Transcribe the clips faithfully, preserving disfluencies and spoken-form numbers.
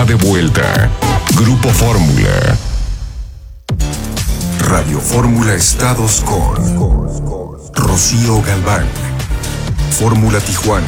de vuelta. Grupo Fórmula. Radio Fórmula Estados con Rocío Galván. Fórmula Tijuana.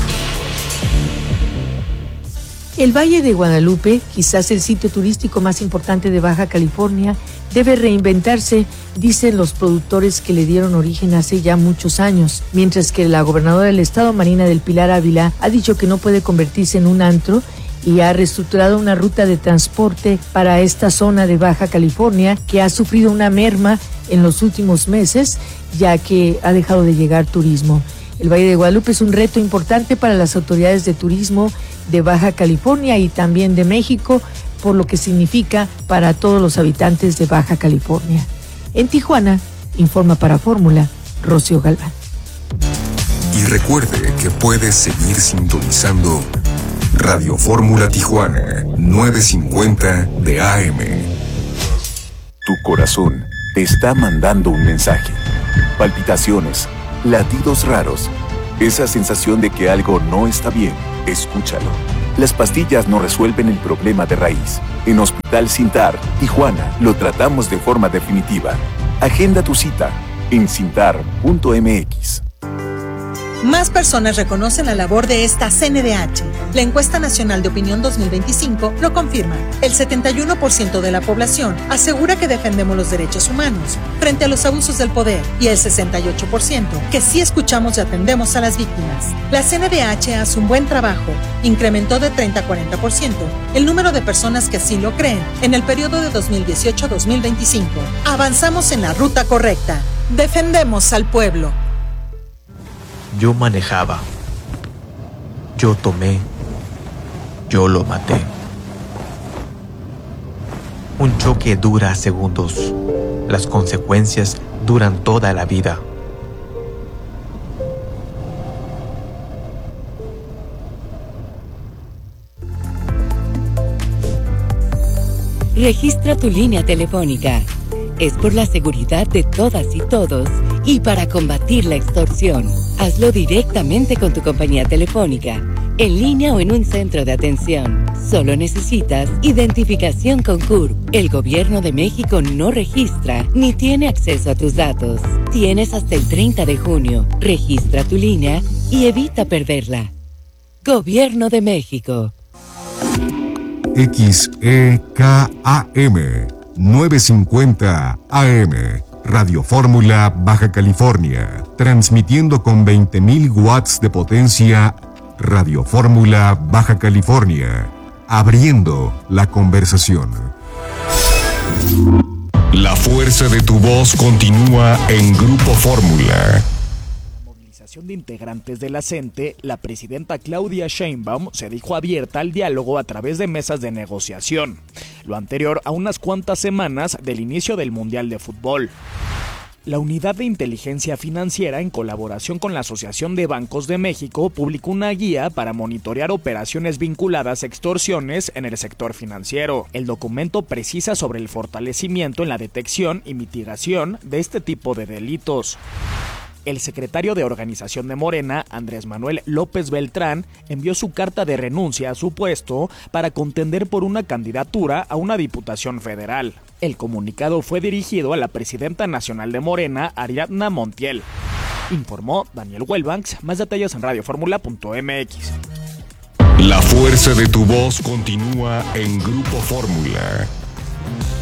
El Valle de Guadalupe, quizás el sitio turístico más importante de Baja California, debe reinventarse, dicen los productores que le dieron origen hace ya muchos años, mientras que la gobernadora del estado, Marina del Pilar Ávila, ha dicho que no puede convertirse en un antro y ha reestructurado una ruta de transporte para esta zona de Baja California que ha sufrido una merma en los últimos meses, ya que ha dejado de llegar turismo. El Valle de Guadalupe es un reto importante para las autoridades de turismo de Baja California y también de México, por lo que significa para todos los habitantes de Baja California. En Tijuana, informa para Fórmula, Rocío Galván. Y recuerde que puedes seguir sintonizando Radio Fórmula Tijuana, novecientos cincuenta de A M. Tu corazón te está mandando un mensaje. Palpitaciones, latidos raros, esa sensación de que algo no está bien. Escúchalo. Las pastillas no resuelven el problema de raíz. En Hospital Cintar, Tijuana, lo tratamos de forma definitiva. Agenda tu cita en cintar punto m x. Más personas reconocen la labor de esta C N D H. La encuesta nacional de opinión dos mil veinticinco lo confirma. El setenta y uno por ciento de la población asegura que defendemos los derechos humanos frente a los abusos del poder y el sesenta y ocho por ciento que sí escuchamos y atendemos a las víctimas. La C N D H hace un buen trabajo. Incrementó de treinta a cuarenta por ciento el número de personas que así lo creen en el periodo de dos mil dieciocho a dos mil veinticinco. Avanzamos en la ruta correcta. Defendemos al pueblo. Yo manejaba, yo tomé, yo lo maté. Un choque dura segundos, las consecuencias duran toda la vida. Registra tu línea telefónica. Es por la seguridad de todas y todos y para combatir la extorsión. Hazlo directamente con tu compañía telefónica, en línea o en un centro de atención. Solo necesitas identificación con C U R P. El Gobierno de México no registra ni tiene acceso a tus datos. Tienes hasta el treinta de junio. Registra tu línea y evita perderla. Gobierno de México. X E K A M novecientos cincuenta A M, Radio Fórmula Baja California, transmitiendo con veinte mil watts de potencia. Radio Fórmula Baja California, abriendo la conversación. La fuerza de tu voz continúa en Grupo Fórmula. De integrantes de la C E N T E, la presidenta Claudia Sheinbaum se dijo abierta al diálogo a través de mesas de negociación, lo anterior a unas cuantas semanas del inicio del Mundial de Fútbol. La Unidad de Inteligencia Financiera, en colaboración con la Asociación de Bancos de México, publicó una guía para monitorear operaciones vinculadas a extorsiones en el sector financiero. El documento precisa sobre el fortalecimiento en la detección y mitigación de este tipo de delitos. El secretario de Organización de Morena, Andrés Manuel López Beltrán, envió su carta de renuncia a su puesto para contender por una candidatura a una diputación federal. El comunicado fue dirigido a la presidenta nacional de Morena, Ariadna Montiel. Informó Daniel Wellbanks. Más detalles en radio fórmula punto m x. La fuerza de tu voz continúa en Grupo Fórmula.